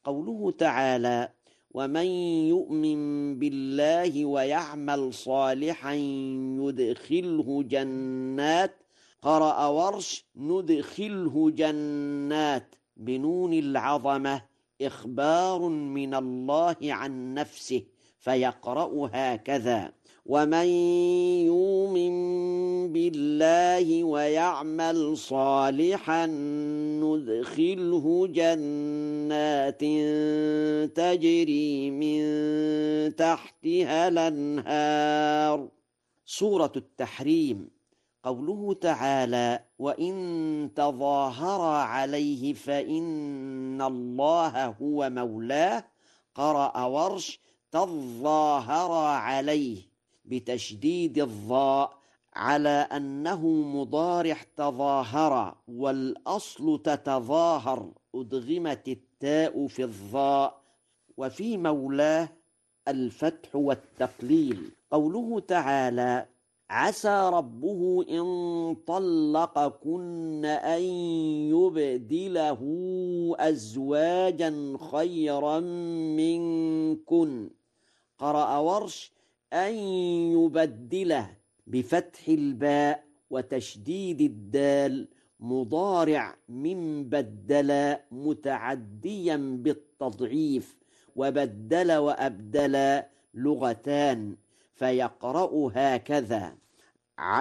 قوله تعالى: ومن يؤمن بالله ويعمل صالحا يدخله جنات. قرأ ورش: ندخله جنات بنون العظمة، إخبار من الله عن نفسه، فيقرأ هكذا: ومن يؤمن بالله ويعمل صالحا ندخله جنات تجري من تحتها الأنهار. سورة التحريم. قوله تعالى: وإن تظاهر عليه فإن الله هو مولاه. قرأ ورش: تظاهر عليه بتشديد الظاء على أنه مضارع تظاهر، والأصل تتظاهر، أدغمت التاء في الظاء. وفي مولاه الفتح والتقليل. قوله تعالى: عسى ربه إن طلقكن أن يبدله أزواجا خيرا منكن. قرأ ورش: أن يبدله بفتح الباء وتشديد الدال، مضارع من بدل متعديا بالتضعيف، وبدل وأبدل لغتان، فيقرأ هكذا: